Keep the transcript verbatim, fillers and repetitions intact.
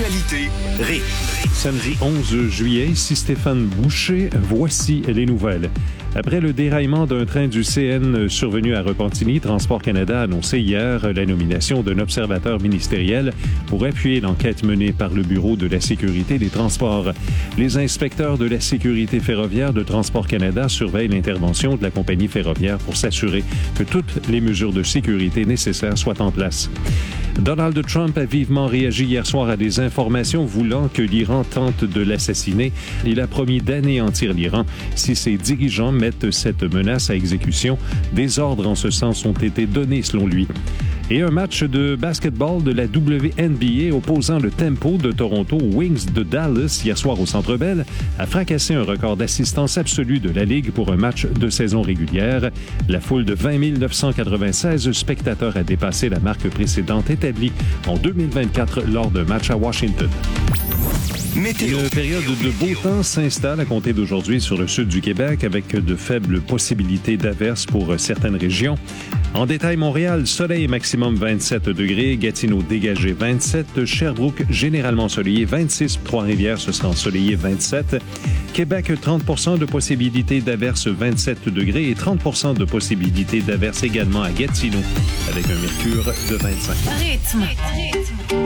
Actualité, rythme. Samedi onze juillet, ici Stéphane Boucher, voici les nouvelles. Après le déraillement d'un train du C N survenu à Repentigny, Transport Canada a annoncé hier la nomination d'un observateur ministériel pour appuyer l'enquête menée par le Bureau de la sécurité des transports. Les inspecteurs de la sécurité ferroviaire de Transport Canada surveillent l'intervention de la compagnie ferroviaire pour s'assurer que toutes les mesures de sécurité nécessaires soient en place. Donald Trump a vivement réagi hier soir à des informations voulant que l'Iran tente de l'assassiner. Il a promis d'anéantir l'Iran si ses dirigeants mettent cette menace à exécution. Des ordres en ce sens ont été donnés selon lui. Et un match de basketball de la W N B A opposant le Tempo de Toronto aux Wings de Dallas hier soir au Centre Bell a fracassé un record d'assistance absolue de la Ligue pour un match de saison régulière. La foule de vingt mille neuf cent quatre-vingt-seize spectateurs a dépassé la marque précédente établie en deux mille vingt-quatre lors d'un match à Washington. Météo. Une période de beau temps s'installe à compter d'aujourd'hui sur le sud du Québec avec de faibles possibilités d'averses pour certaines régions. En détail, Montréal, soleil maximum vingt-sept degrés, Gatineau dégagé vingt-sept, Sherbrooke généralement ensoleillé vingt-six, Trois-Rivières ce sera ensoleillé vingt-sept, Québec trente pour cent de possibilités d'averses vingt-sept degrés et trente pour cent de possibilités d'averses également à Gatineau avec un mercure de vingt-cinq. Rythme.